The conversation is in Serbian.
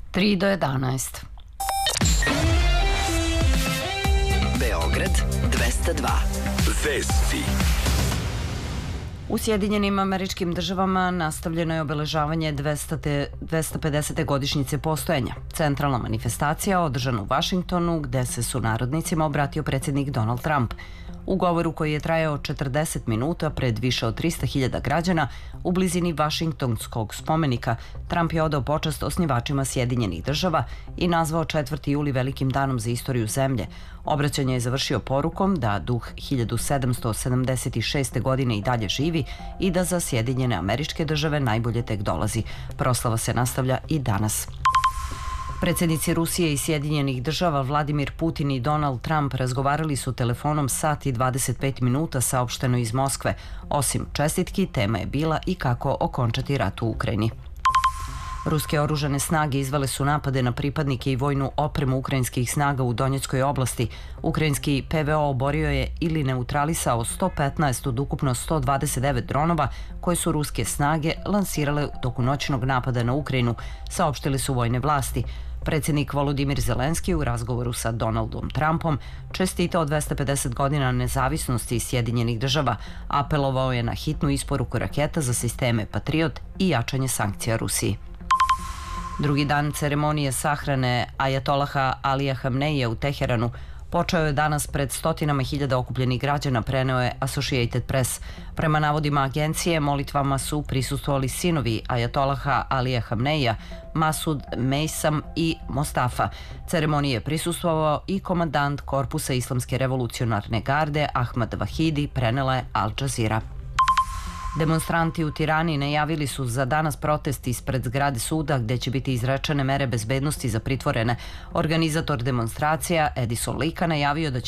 3 do 11. Beograd 202. Vesti. U Sjedinjenim Američkim Državama nastavljeno je obeležavanje 250. godišnjice postojanja. Centralna manifestacija održana u Vašingtonu, gde se sunarodnicima obratio predsjednik Donald Trump. U govoru koji je trajao 40 minuta pred više od 300.000 građana u blizini Vašingtonskog spomenika, Trump je odao počast osnivačima Sjedinjenih Država i nazvao 4. juli velikim danom za istoriju zemlje. Obraćanje je završio porukom da duh 1776. godine i dalje živi i da za Sjedinjene Američke Države najbolje tek dolazi. Proslava se nastavlja i danas. Predsjednici Rusije i Sjedinjenih Država Vladimir Putin i Donald Trump razgovarali su telefonom sat i 25 minuta, saopšteno iz Moskve. Osim čestitki, tema je bila i kako okončati rat u Ukrajini. Ruske oružane snage izvele su napade na pripadnike i vojnu opremu ukrajinskih snaga u Donjeckoj oblasti. Ukrajinski PVO oborio je ili neutralisao 115 od ukupno 129 dronova koje su ruske snage lansirale toku noćnog napada na Ukrajinu, saopštili su vojne vlasti. Predsjednik Volodimir Zelenski u razgovoru sa Donaldom Trumpom čestitao 250 godina nezavisnosti Sjedinjenih Država, apelovao je na hitnu isporuku raketa za sisteme Patriot i jačanje sankcija Rusiji. Drugi dan ceremonije sahrane ajatolaha Alija Hamneija u Teheranu počeo je danas pred stotinama hiljada okupljenih građana, preneo je Associated Press. Prema navodima agencije, molitvama su prisustvovali sinovi ajatolaha Alija Hamneija, Masud Mejsam i Mostafa. Ceremoniji je prisustvovao i komandant Korpusa Islamske revolucionarne garde Ahmad Vahidi, prenela je Al Jazeera. Demonstranti u Tirani najavili su za danas protest ispred zgrade suda gde će biti izrečene mere bezbednosti za pritvorene. Organizator demonstracija Edison Lika najavio da će